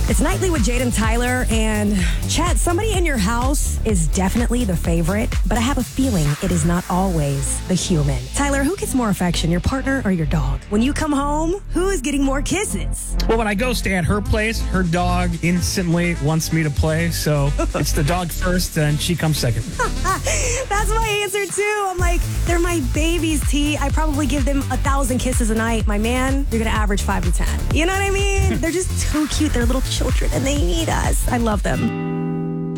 It's Nightly with Jade and Tyler. And Chat, somebody in your house is definitely the favorite, but I have a feeling it is not always the human. Tyler, who gets more affection, your partner or your dog? When you come home, who is getting more kisses? Well, when I go stay at her place, her dog instantly wants me to play. So it's the dog first, and she comes second. That's my answer, too. I'm like, they're my babies, T. I probably give them 1,000 kisses a night. My man, you're going to average 5 to 10. You know what I mean? They're just too cute. They're little children, and they need us. I love them.